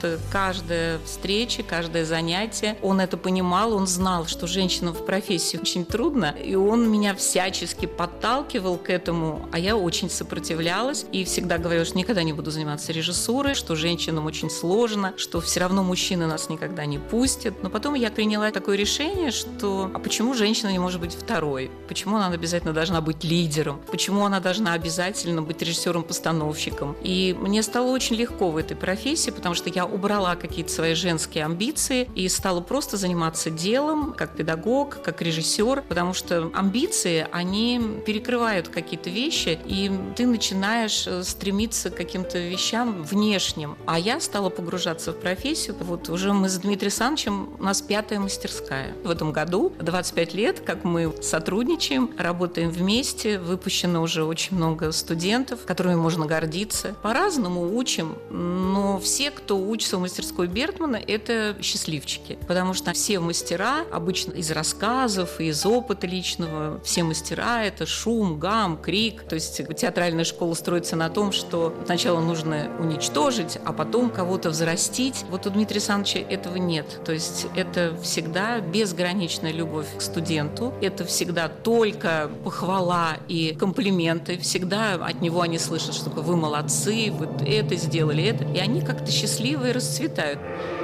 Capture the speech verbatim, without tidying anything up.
что каждая встреча, каждое занятие, он это понимал, он знал, что женщинам в профессии очень трудно, и он меня всячески подталкивал к этому, а я очень сопротивлялась и всегда говорила, что никогда не буду заниматься режиссурой, что женщинам очень сложно, что все равно мужчины нас никогда не пустят. Но потом я приняла такое решение, что а почему женщина не может быть второй? Почему она обязательно должна быть лидером? Почему она должна обязательно быть режиссером-постановщиком? И мне стало очень легко в этой профессии, потому что я убрала какие-то свои женские амбиции и стала просто заниматься делом, как педагог, как режиссер, потому что амбиции, они перекрывают какие-то вещи, и ты начинаешь стремиться к каким-то вещам внешним. А я стала погружаться в профессию. Вот уже мы с Дмитрием Александровичем, у нас пятая мастерская. В этом году двадцать пять лет, как мы сотрудничаем, работаем вместе, выпущено уже очень много студентов, которыми можно гордиться. По-разному учим, но все, кто учится в мастерской Бертмана, это счастливчики, потому что все мастера, обычно из рассказов и из опыта личного, все мастера — это шум, гам, крик. То есть театральная школа строится на том, что сначала нужно уничтожить, а потом кого-то взрастить. Вот у Дмитрия Александровича этого нет. То есть это всегда безграничная любовь к студенту, это всегда только похвала и комплименты, всегда от него они слышат, что вы молодцы, вы это сделали, это, и они как-то счастливы и расцветают.